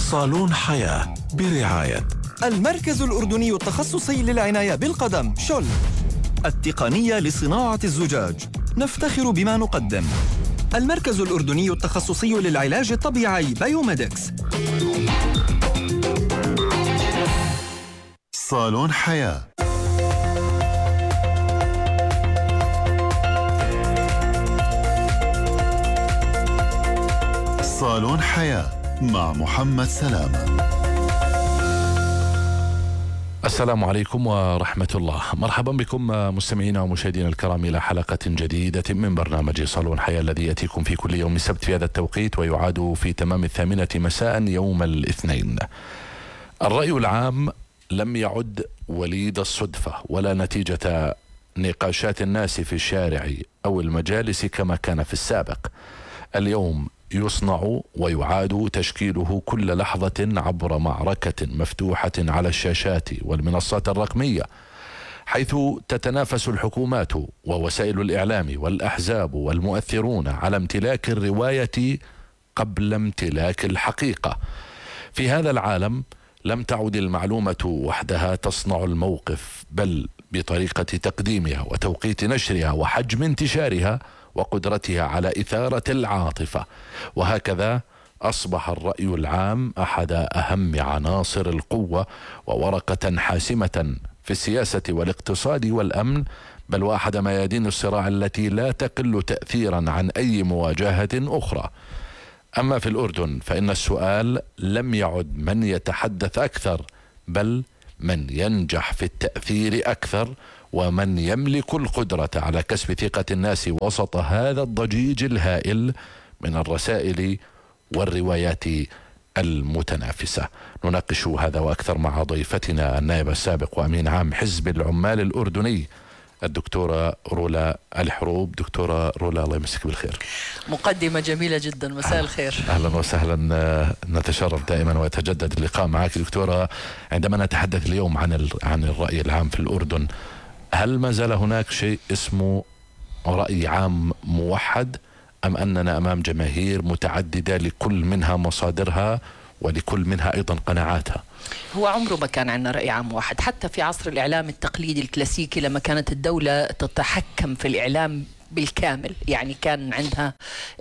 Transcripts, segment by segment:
صالون حياة برعاية المركز الأردني التخصصي للعناية بالقدم شول، التقنية لصناعة الزجاج، نفتخر بما نقدم. المركز الأردني التخصصي للعلاج الطبيعي بايوميدكس. صالون حياة. صالون حياة مع محمد سلامة. السلام عليكم ورحمة الله. مرحبا بكم مستمعينا ومشاهدينا الكرام إلى حلقة جديدة من برنامج صالون حياة الذي يأتيكم في كل يوم السبت في هذا التوقيت ويعاد في تمام 8 مساء يوم الاثنين. الرأي العام لم يعد وليد الصدفة ولا نتيجة نقاشات الناس في الشارع أو المجالس كما كان في السابق. اليوم يصنع ويعاد تشكيله كل لحظة عبر معركة مفتوحة على الشاشات والمنصات الرقمية، حيث تتنافس الحكومات ووسائل الإعلام والأحزاب والمؤثرون على امتلاك الرواية قبل امتلاك الحقيقة. في هذا العالم لم تعد المعلومة وحدها تصنع الموقف، بل بطريقة تقديمها وتوقيت نشرها وحجم انتشارها وقدرتها على إثارة العاطفة. وهكذا أصبح الرأي العام أحد أهم عناصر القوة وورقة حاسمة في السياسة والاقتصاد والأمن، بل وأحد ميادين الصراع التي لا تقل تأثيرا عن أي مواجهة أخرى. أما في الأردن فإن السؤال لم يعد من يتحدث أكثر، بل من ينجح في التأثير أكثر، ومن يملك القدرة على كسب ثقة الناس وسط هذا الضجيج الهائل من الرسائل والروايات المتنافسة. نناقش هذا وأكثر مع ضيفتنا النائب السابق وأمين عام حزب العمال الأردني الدكتورة رولا الحروب. دكتورة رولا الله يمسك بالخير. مقدمة جميلة جدا، مساء الخير. أهلا وسهلا، نتشرف دائما ويتجدد اللقاء معك دكتورة. عندما نتحدث اليوم عن الرأي العام في الأردن، هل ما زال هناك شيء اسمه رأي عام موحد، أم أننا أمام جماهير متعددة لكل منها مصادرها ولكل منها أيضا قناعاتها؟ هو عمره ما كان عندنا رأي عام واحد، حتى في عصر الإعلام التقليدي الكلاسيكي لما كانت الدولة تتحكم في الإعلام بالكامل، يعني كان عندها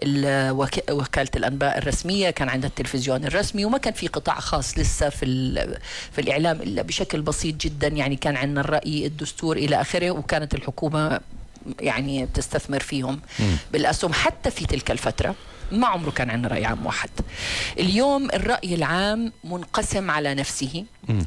وكالة الأنباء الرسمية، كان عندها التلفزيون الرسمي، وما كان في قطاع خاص لسه في الإعلام إلا بشكل بسيط جدا. يعني كان عندنا الرأي، الدستور إلى آخره، وكانت الحكومة يعني بتستثمر فيهم بالأسهم. حتى في تلك الفترة ما عمره كان عندنا رأي عام واحد. اليوم الرأي العام منقسم على نفسه،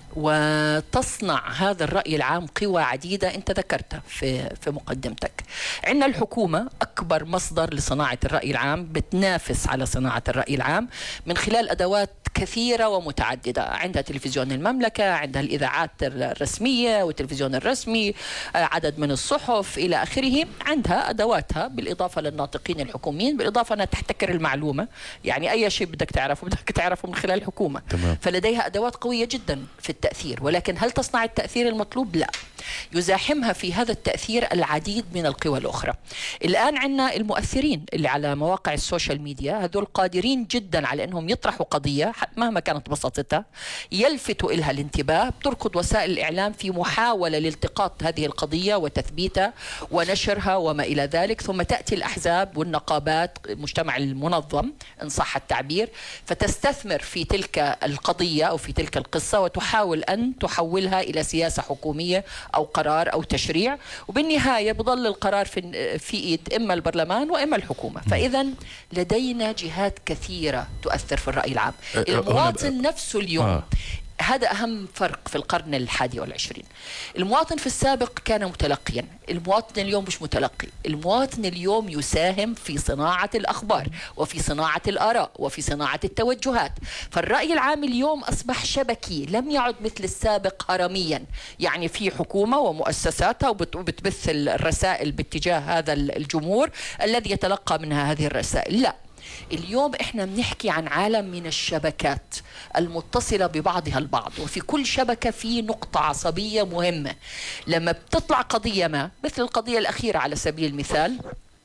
وتصنع هذا الرأي العام قوى عديدة أنت ذكرتها في مقدمتك. عندنا الحكومة أكبر مصدر لصناعة الرأي العام، بتنافس على صناعة الرأي العام من خلال أدوات كثيرة ومتعددة. عندها تلفزيون المملكة، عندها الإذاعات الرسمية والتلفزيون الرسمي، عدد من الصحف إلى آخره. عندها أدواتها بالإضافة للناطقين الحكوميين، بالإضافة أنها تحتكر المعلومة، يعني أي شيء بدك تعرفه من خلال الحكومة. تمام. فلديها أدوات قوية جدا في التأثير، ولكن هل تصنع التأثير المطلوب؟ لا. يزاحمها في هذا التأثير العديد من القوى الأخرى. الآن عندنا المؤثرين اللي على مواقع السوشيال ميديا، هذول قادرين جدا على أنهم يطرحوا قضية مهما كانت بساطتها، يلفتوا إلها الانتباه. بتركض وسائل الإعلام في محاولة لالتقاط هذه القضية وتثبيتها ونشرها وما إلى ذلك، ثم تأتي الأحزاب والنقابات، المجتمع المنظم إن صح التعبير، فتستثمر في تلك القضية أو في تلك القصة وتحاول أن تحولها إلى سياسة حكومية أو قرار أو تشريع، وبالنهاية بظل القرار في إيد إما البرلمان وإما الحكومة. فإذا لدينا جهات كثيرة تؤثر في الرأي العام. المواطن نفسه اليوم هذا أهم فرق في القرن 21. المواطن في السابق كان متلقيا، المواطن اليوم مش متلقي. المواطن اليوم يساهم في صناعة الأخبار وفي صناعة الآراء وفي صناعة التوجهات. فالرأي العام اليوم أصبح شبكي، لم يعد مثل السابق هرميا، يعني في حكومة ومؤسساتها وبتبث الرسائل باتجاه هذا الجمهور الذي يتلقى منها هذه الرسائل. لا، اليوم احنا بنحكي عن عالم من الشبكات المتصلة ببعضها البعض، وفي كل شبكة في نقطة عصبية مهمة. لما بتطلع قضية ما، مثل القضية الأخيرة على سبيل المثال،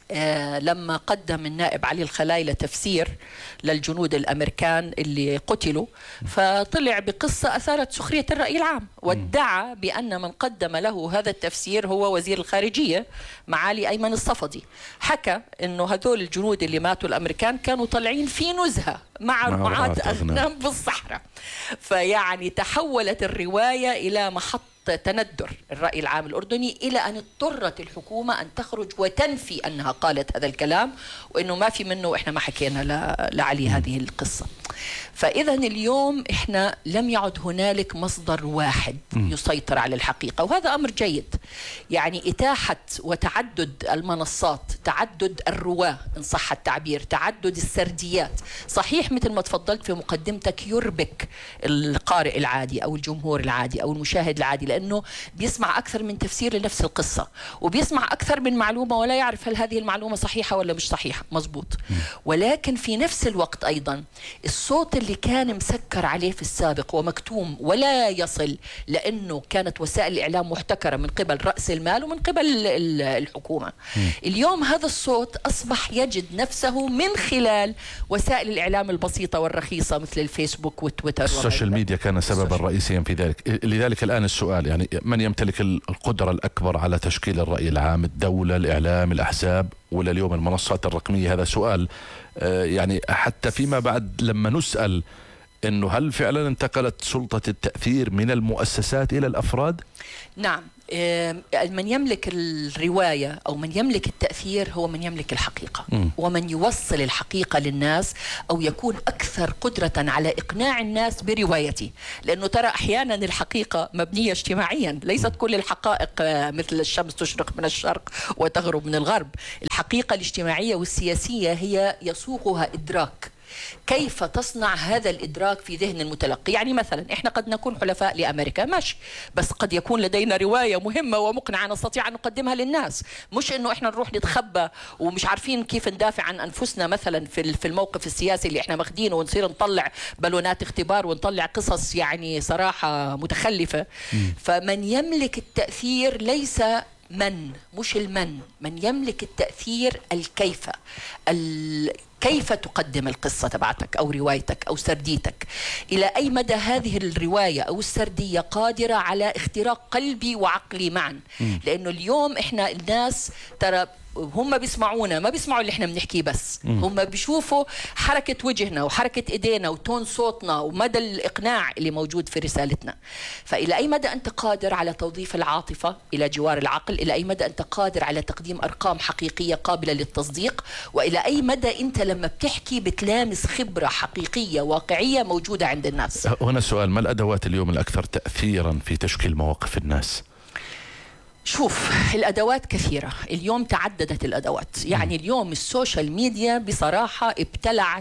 لما قدم النائب علي الخلايلة تفسير للجنود الأمريكان اللي قتلوا، فطلع بقصة أثارت سخرية الرأي العام، وادعى بأن من قدم له هذا التفسير هو وزير الخارجية معالي أيمن الصفدي. حكى أنه هذول الجنود اللي ماتوا الأمريكان كانوا طالعين في نزهة مع رعاة أغنام بالصحراء. فيعني تحولت الرواية إلى محط تندر الرأي العام الأردني، إلى أن اضطرت الحكومة أن تخرج وتنفي أنها قالت هذا الكلام، وأنه ما في منه، وإحنا ما حكينا لعلي هذه القصة. فإذا اليوم إحنا لم يعد هنالك مصدر واحد يسيطر على الحقيقة، وهذا أمر جيد. يعني إتاحة وتعدد المنصات، تعدد الرواة إن صح التعبير، تعدد السرديات، صحيح مثل ما تفضلت في مقدمتك يربك القارئ العادي أو الجمهور العادي أو المشاهد العادي، لأنه بيسمع أكثر من تفسير لنفس القصة، وبيسمع أكثر من معلومة ولا يعرف هل هذه المعلومة صحيحة ولا مش صحيحة. مزبوط. ولكن في نفس الوقت أيضا الصوت اللي كان مسكر عليه في السابق ومكتوم ولا يصل، لأنه كانت وسائل الإعلام محتكرة من قبل رأس المال ومن قبل الحكومة، اليوم هذا الصوت أصبح يجد نفسه من خلال وسائل الإعلام البسيطة والرخيصة مثل الفيسبوك والتويتر. السوشيال ميديا كان سببا رئيسيا في ذلك. لذلك الآن السؤال، يعني من يمتلك القدرة الأكبر على تشكيل الرأي العام؟ الدولة، الإعلام، الأحزاب، ولا اليوم المنصات الرقمية؟ هذا سؤال يعني حتى فيما بعد لما نسأل إنه هل فعلا انتقلت سلطة التأثير من المؤسسات إلى الأفراد؟ نعم. من يملك الرواية أو من يملك التأثير هو من يملك الحقيقة، ومن يوصل الحقيقة للناس أو يكون أكثر قدرة على إقناع الناس بروايته. لأنه ترى أحيانا الحقيقة مبنية اجتماعيا، ليست كل الحقائق مثل الشمس تشرق من الشرق وتغرب من الغرب. الحقيقة الاجتماعية والسياسية هي يسوقها إدراك. كيف تصنع هذا الإدراك في ذهن المتلقي؟ يعني مثلا إحنا قد نكون حلفاء لأمريكا، ماشي، بس قد يكون لدينا رواية مهمة ومقنعة نستطيع أن نقدمها للناس، مش إنه إحنا نروح نتخبى ومش عارفين كيف ندافع عن أنفسنا مثلا في الموقف السياسي اللي إحنا ماخدينه، ونصير نطلع بالونات اختبار ونطلع قصص يعني صراحة متخلفة. فمن يملك التأثير ليس مش من يملك التأثير الكيف، كيف تقدم القصة تبعتك أو روايتك أو سرديتك، إلى أي مدى هذه الرواية أو السردية قادرة على اختراق قلبي وعقلي معا. لأنه اليوم إحنا الناس ترى هم بيسمعونا، ما بيسمعوا اللي احنا بنحكيه بس، هم بيشوفوا حركة وجهنا وحركة ايدينا وتون صوتنا ومدى الإقناع اللي موجود في رسالتنا. فإلى أي مدى أنت قادر على توظيف العاطفة إلى جوار العقل؟ إلى أي مدى أنت قادر على تقديم أرقام حقيقية قابلة للتصديق؟ وإلى أي مدى أنت لما بتحكي بتلامس خبرة حقيقية واقعية موجودة عند الناس؟ هنا سؤال، ما الأدوات اليوم الأكثر تأثيرا في تشكيل مواقف الناس؟ شوف، الأدوات كثيرة اليوم، تعددت الأدوات. يعني اليوم السوشيال ميديا بصراحة ابتلعت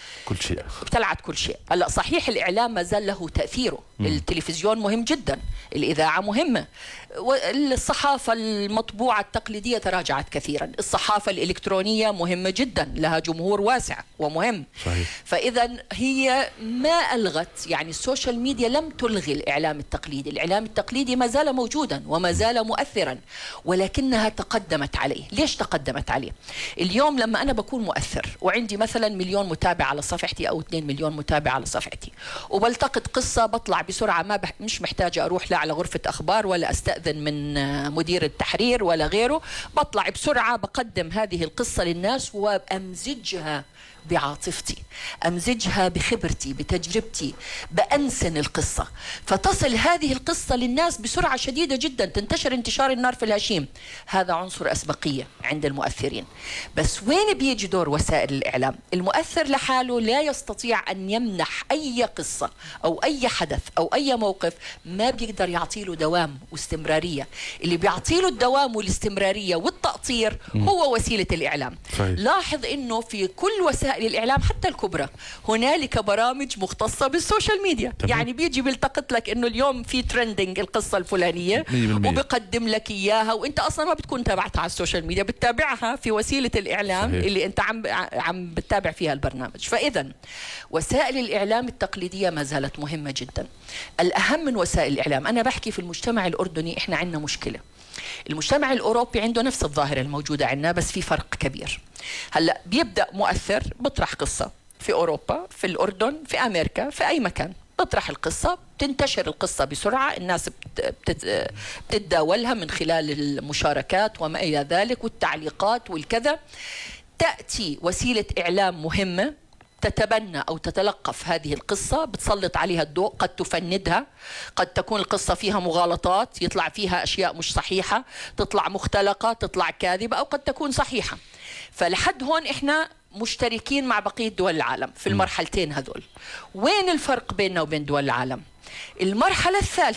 كل شيء. هلا صحيح الإعلام ما زال له تأثيره، التلفزيون مهم جدا، الإذاعة مهمة، الصحافة المطبوعة التقليدية تراجعت كثيرا، الصحافة الإلكترونية مهمة جدا، لها جمهور واسع ومهم. صحيح. فإذا هي ما ألغت، يعني السوشيال ميديا لم تلغي الإعلام التقليدي، الإعلام التقليدي ما زال موجودا وما زال مؤثرا، ولكنها تقدمت عليه. ليش تقدمت عليه؟ اليوم لما أنا بكون مؤثر وعندي مثلا 1,000,000 متابع على صفحتي أو 2 مليون متابع على صفحتي، وبلتقط قصة بطلع بسرعة، مش محتاجة أروح لا على غرفة أخبار ولا أستأذن من مدير التحرير ولا غيره، بطلع بسرعة بقدم هذه القصة للناس وأمزجها بعاطفتي، أمزجها بخبرتي بتجربتي، بأنسن القصة، فتصل هذه القصة للناس بسرعة شديدة جدا، تنتشر انتشار النار في الهشيم. هذا عنصر أسبقية عند المؤثرين. بس وين بيجي دور وسائل الإعلام؟ المؤثر لحاله لا يستطيع أن يمنح أي قصة أو أي حدث أو أي موقف، ما بيقدر يعطيله دوام واستمرارية. اللي بيعطيله الدوام والاستمرارية والتأطير هو وسيلة الإعلام. لاحظ إنه في كل وسائل الإعلام حتى الكبرى هنالك برامج مختصة بالسوشيال ميديا. يعني بيجي بيلتقط لك إنه اليوم في ترندنج القصة الفلانية وبقدم لك إياها، وإنت أصلا ما بتكون تابعتها على السوشيال ميديا، بتتابعها في وسيلة الإعلام. صحيح. اللي أنت عم بتتابع فيها البرنامج. فإذا وسائل الإعلام التقليدية ما زالت مهمة جدا. الأهم من وسائل الإعلام، أنا بحكي في المجتمع الأردني إحنا عندنا مشكلة، المجتمع الأوروبي عنده نفس الظاهرة الموجودة عندنا، بس في فرق كبير. هلأ بيبدأ مؤثر بطرح قصة في أوروبا، في الأردن، في أمريكا، في أي مكان، بطرح القصة، تنتشر القصة بسرعة، الناس بتتداولها من خلال المشاركات وما إلى ذلك والتعليقات والكذا. تأتي وسيلة إعلام مهمة تتبنى أو تتلقف هذه القصة، بتسلط عليها الضوء، قد تفندها، قد تكون القصة فيها مغالطات، يطلع فيها أشياء مش صحيحة، تطلع مختلقة، تطلع كاذبة، أو قد تكون صحيحة. فلحد هون إحنا مشتركين مع بقية دول العالم في المرحلتين هذول. وين الفرق بيننا وبين دول العالم؟ المرحلة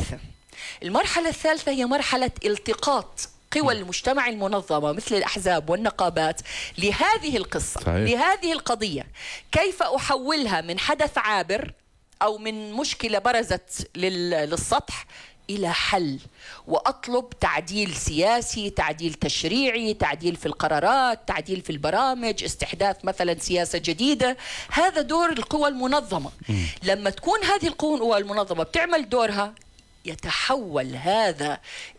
الثالثة هي مرحلة التقاط قوى المجتمع المنظمة مثل الأحزاب والنقابات لهذه القصة، صحيح. لهذه القضية، كيف أحولها من حدث عابر أو من مشكلة برزت للسطح إلى حل، وأطلب تعديل سياسي، تعديل تشريعي، تعديل في القرارات، تعديل في البرامج، استحداث مثلا سياسة جديدة. هذا دور القوى المنظمة. لما تكون هذه القوى المنظمة بتعمل دورها، يتحول هذا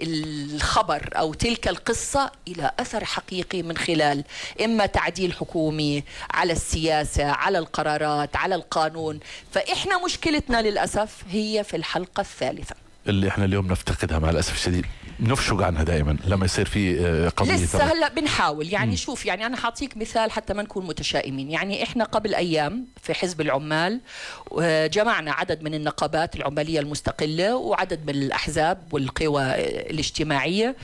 الخبر أو تلك القصة إلى أثر حقيقي من خلال إما تعديل حكومي على السياسة، على القرارات، على القانون. فإحنا مشكلتنا للأسف هي في الحلقة الثالثة اللي احنا اليوم نفتقدها مع الأسف الشديد، نفشق عنها دائما لما يصير في قضية. لسه هلا بنحاول يعني شوف، يعني أنا حاعطيك مثال حتى ما نكون متشائمين. يعني إحنا قبل أيام في حزب العمال جمعنا عدد من النقابات العمالية المستقلة وعدد من الأحزاب والقوى الاجتماعية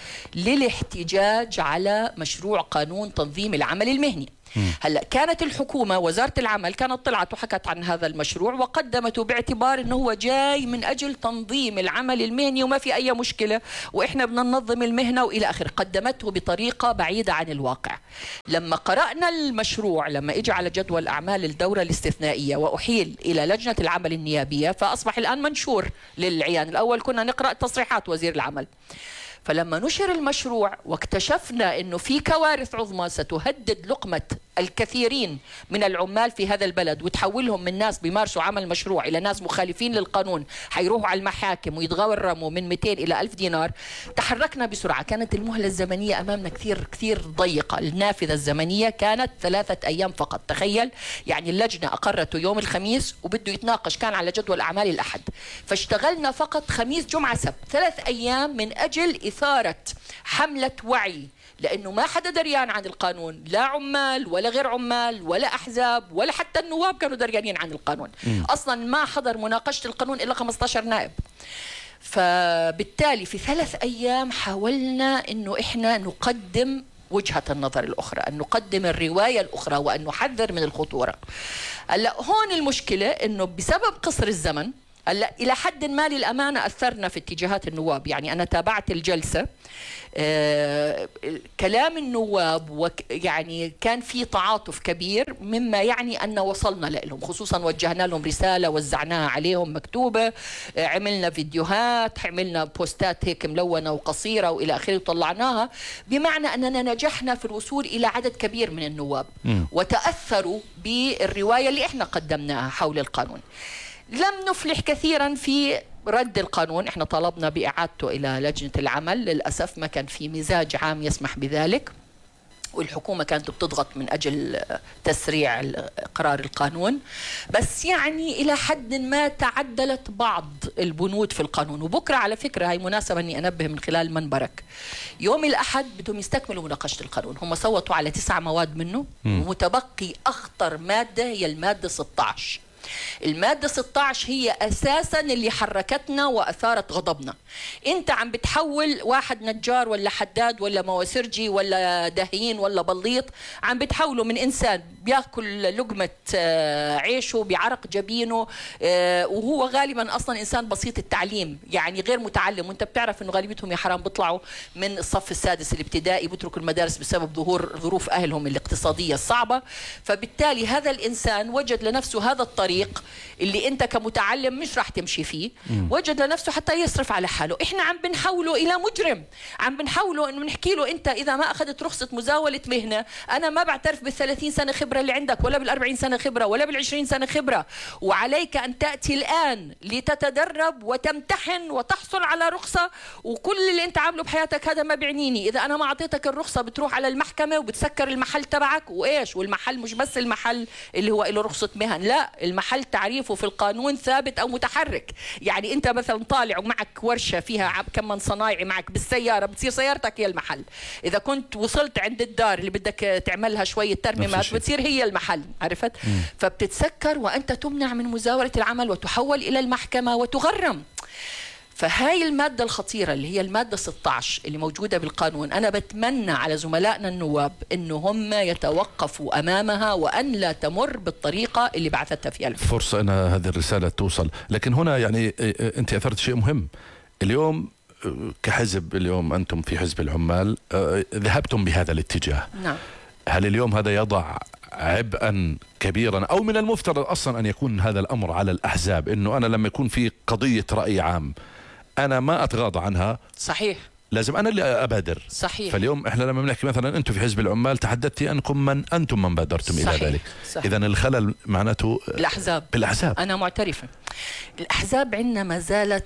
للاحتجاج على مشروع قانون تنظيم العمل المهني. هلا كانت الحكومة وزارة العمل كانت طلعت وحكت عن هذا المشروع وقدمته باعتبار انه هو جاي من اجل تنظيم العمل المهني وما في اي مشكلة واحنا بدنا ننظم المهنة والى اخره. قدمته بطريقة بعيدة عن الواقع. لما قرأنا المشروع، لما اجى على جدول اعمال الدورة الاستثنائية واحيل الى لجنة العمل النيابية، فاصبح الان منشور للعيان. الاول كنا نقرأ تصريحات وزير العمل. فلما نشر المشروع واكتشفنا أنه في كوارث عظمى ستهدد لقمة الكثيرين من العمال في هذا البلد وتحولهم من ناس بيمارسوا عمل مشروع إلى ناس مخالفين للقانون، حيروحوا على المحاكم ويتغرموا من 200 إلى 1000 دينار، تحركنا بسرعة. كانت المهلة الزمنية أمامنا كثير ضيقة. النافذة الزمنية كانت 3 أيام فقط. تخيل يعني اللجنة أقرته يوم الخميس وبده يتناقش كان على جدول أعمال الأحد، فاشتغلنا فقط خميس جمعة سبت 3 أيام من أجل إثارة حملة وعي، لأنه ما حدا دريان عن القانون، لا عمال ولا غير عمال ولا أحزاب ولا حتى النواب كانوا دريانين عن القانون. أصلا ما حضر مناقشة القانون إلا 15 نائب. فبالتالي في 3 أيام حاولنا أنه إحنا نقدم وجهة النظر الأخرى، أن نقدم الرواية الأخرى وأن نحذر من الخطورة. هلا هون المشكلة أنه بسبب قصر الزمن هلا إلى حد ما للأمانة أثرنا في اتجاهات النواب. يعني أنا تابعت الجلسة، كلام النواب يعني كان في تعاطف كبير، مما يعني أن وصلنا لهم، خصوصا وجهنا لهم رسالة وزعناها عليهم مكتوبة، عملنا فيديوهات، عملنا بوستات هيك ملونة وقصيرة وإلى آخره وطلعناها، بمعنى أننا نجحنا في الوصول إلى عدد كبير من النواب وتأثروا بالرواية اللي إحنا قدمناها حول القانون. لم نفلح كثيرا في رد القانون. احنا طلبنا بإعادته إلى لجنة العمل، للأسف ما كان في مزاج عام يسمح بذلك، والحكومة كانت بتضغط من أجل تسريع قرار القانون. بس يعني إلى حد ما تعدلت بعض البنود في القانون. وبكرة على فكرة هاي مناسبة أني أنبه من خلال منبرك، يوم الأحد بدهم يستكملوا مناقشة القانون. هم صوتوا على 9 مواد منه، ومتبقي أخطر مادة هي المادة 16. المادة 16 هي أساسا اللي حركتنا وأثارت غضبنا. أنت عم بتحول واحد نجار ولا حداد ولا مواسرجي ولا دهين ولا بليط، عم بتحوله من إنسان بياكل لقمة عيشه بعرق جبينه، وهو غالبا أصلا إنسان بسيط التعليم، يعني غير متعلم. وأنت بتعرف أنه غالبيتهم يا حرام بيطلعوا من الصف السادس الابتدائي، بيتركوا المدارس بسبب ظروف أهلهم الاقتصادية الصعبة. فبالتالي هذا الإنسان وجد لنفسه هذا الطريق الطريق اللي انت كمتعلم مش راح تمشي فيه، وجد لنفسه حتى يصرف على حاله. احنا عم بنحوله الى مجرم، عم بنحوله انه بنحكي له انت اذا ما اخذت رخصة مزاولة مهنة انا ما بعترف بال30 سنة خبرة اللي عندك، ولا بال40 سنة خبرة، ولا بال20 سنة خبرة، وعليك ان تأتي الان لتتدرب وتمتحن وتحصل على رخصة، وكل اللي انت عامله بحياتك هذا ما بيعنيني. اذا انا ما اعطيتك الرخصة بتروح على المحكمة وبتسكر المحل تبعك، وايش؟ والمحل مش بس المحل اللي هو له رخصة مهن، لا، المحل تعريفه في القانون ثابت او متحرك. يعني انت مثلا طالع ومعك ورشة فيها كم من صنايعي معك بالسيارة، بتصير سيارتك هي المحل. اذا كنت وصلت عند الدار اللي بدك تعملها شوية ترميمات بتصير هي المحل، عرفت؟ فبتتسكر وانت تمنع من مزاولة العمل وتحول الى المحكمة وتغرم. فهاي المادة الخطيرة اللي هي المادة 16 اللي موجودة بالقانون، أنا بتمنى على زملائنا النواب إنه هم يتوقفوا أمامها وأن لا تمر بالطريقة اللي بعثتها فيها الحكومة. فرصة أن هذه الرسالة توصل. لكن هنا يعني أنت أثرت شيء مهم اليوم كحزب. اليوم أنتم في حزب العمال ذهبتم بهذا الاتجاه. نعم. هل اليوم هذا يضع عبئا كبيرا، أو من المفترض أصلا أن يكون هذا الأمر على الأحزاب، إنه أنا لما يكون في قضية رأي عام أنا ما أتغاضى عنها؟ صحيح، لازم أنا اللي أبادر. صحيح. فاليوم إحنا لما بنحكي مثلا أنتم في حزب العمال تحدثتي أنكم أنتم من بادرتم إلى ذلك. إذا الخلل معناته بالأحزاب. أنا معترفة الأحزاب عندنا ما زالت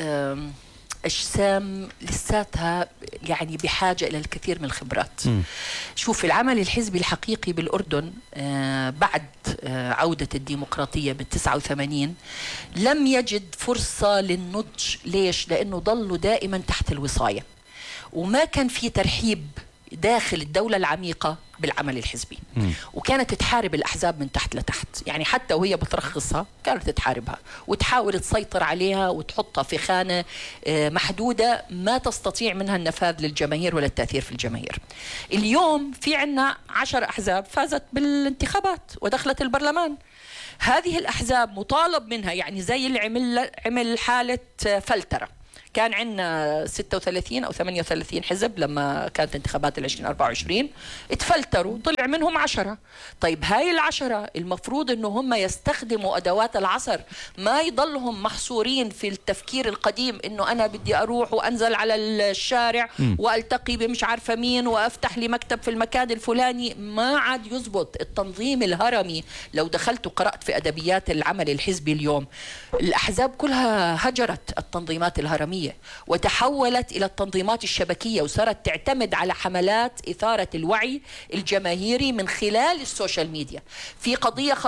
أجسام لساتها يعني بحاجة إلى الكثير من الخبرات. شوف، العمل الحزبي الحقيقي بالأردن بعد عودة الديمقراطية بال89 لم يجد فرصة للنضج. ليش؟ لأنه ضلوا دائما تحت الوصاية، وما كان في ترحيب داخل الدولة العميقة بالعمل الحزبي. وكانت تحارب الأحزاب من تحت لتحت، يعني حتى وهي بترخصها كانت تحاربها وتحاول تسيطر عليها وتحطها في خانة محدودة ما تستطيع منها النفاذ للجماهير ولا التأثير في الجماهير. اليوم في عنا 10 أحزاب فازت بالانتخابات ودخلت البرلمان. هذه الأحزاب مطالب منها، يعني زي اللي عمل حالة فلترة. كان عندنا 36 أو 38 حزب لما كانت انتخابات 2024 اتفلتروا، طلع منهم 10. طيب هاي ال10 المفروض انه هم يستخدموا ادوات العصر، ما يضلهم محصورين في التفكير القديم انه انا بدي اروح وانزل على الشارع والتقي بمش عارفه مين وافتح لي مكتب في المكان الفلاني. ما عاد يزبط التنظيم الهرمي. لو دخلت وقرأت في ادبيات العمل الحزبي اليوم، الاحزاب كلها هجرت التنظيمات الهرمية وتحولت إلى التنظيمات الشبكية، وصارت تعتمد على حملات إثارة الوعي الجماهيري من خلال السوشيال ميديا في قضية